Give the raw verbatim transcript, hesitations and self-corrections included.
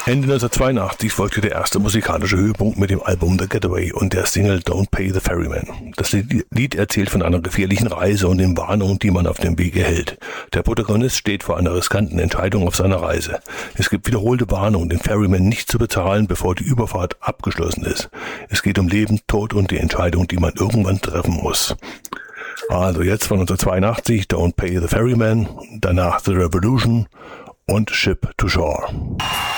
Ende neunzehnhundertzweiundachtzig folgte der erste musikalische Höhepunkt mit dem Album The Getaway und der Single Don't Pay the Ferryman. Das Lied erzählt von einer gefährlichen Reise und den Warnungen, die man auf dem Weg erhält. Der Protagonist steht vor einer riskanten Entscheidung auf seiner Reise. Es gibt wiederholte Warnungen, den Ferryman nicht zu bezahlen, bevor die Überfahrt abgeschlossen ist. Es geht um Leben, Tod und die Entscheidung, die man irgendwann treffen muss. Also jetzt von neunzehnhundertzweiundachtzig Don't Pay the Ferryman, danach The Revolution und Ship to Shore.